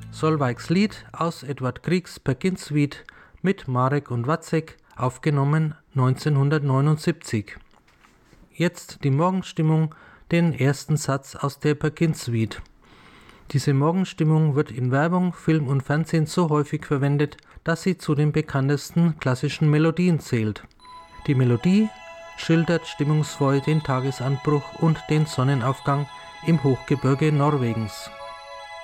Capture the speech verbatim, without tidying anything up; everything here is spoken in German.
Solveigs Lied aus Edvard Griegs Peer Gynt Suite mit Marek und Wacek, aufgenommen neunzehnhundertneunundsiebzig. Jetzt die Morgenstimmung, den ersten Satz aus der Peer Gynt Suite. Diese Morgenstimmung wird in Werbung, Film und Fernsehen so häufig verwendet, dass sie zu den bekanntesten klassischen Melodien zählt. Die Melodie schildert stimmungsvoll den Tagesanbruch und den Sonnenaufgang im Hochgebirge Norwegens.